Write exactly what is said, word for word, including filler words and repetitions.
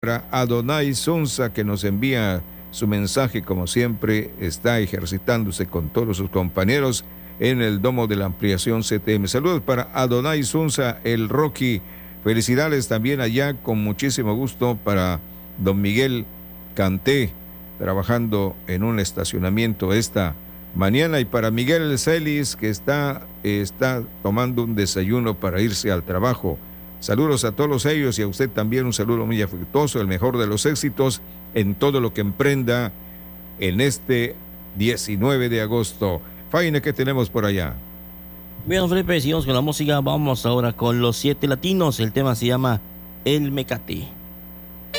Para Adonai Sonsa, que nos envía su mensaje, como siempre, está ejercitándose con todos sus compañeros en el domo de la ampliación C T M. Saludos para Adonai Sonsa, el Rocky. Felicidades también allá, con muchísimo gusto, para don Miguel Canté, trabajando en un estacionamiento esta mañana, y para Miguel Celis, que está, está tomando un desayuno para irse al trabajo. Saludos a todos ellos y a usted también un saludo muy afectuoso, el mejor de los éxitos en todo lo que emprenda en este diecinueve de agosto. Faina, ¿qué tenemos por allá? Bien, Felipe, sigamos con la música. Vamos ahora con los siete latinos. El tema se llama El Mecate.